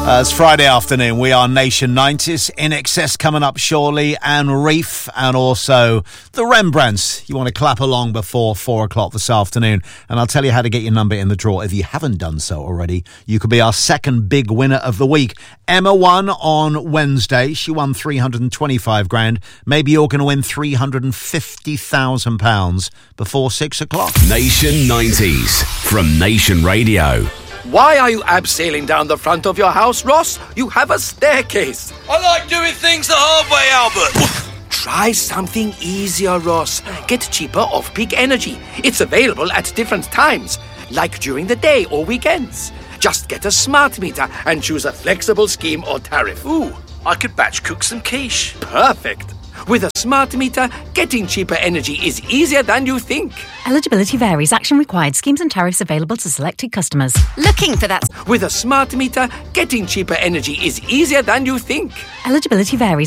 It's Friday afternoon. We are Nation 90s. In Excess coming up shortly, and Reef, and also the Rembrandts. You want to clap along before 4 o'clock this afternoon. And I'll tell you how to get your number in the draw. If you haven't done so already, you could be our second big winner of the week. Emma won on Wednesday. She won 325 grand. Maybe you're going to win £350,000 before 6 o'clock. Nation 90s from Nation Radio. Why are you abseiling down the front of your house, Ross? You have a staircase. I like doing things the hard way, Albert. Try something easier, Ross. Get cheaper off-peak energy. It's available at different times, like during the day or weekends. Just get a smart meter and choose a flexible scheme or tariff. Ooh, I could batch cook some quiche. Perfect. With a smart meter, getting cheaper energy is easier than you think. Eligibility varies. Action required. Schemes and tariffs available to selected customers. Looking for that. With a smart meter, getting cheaper energy is easier than you think. Eligibility varies.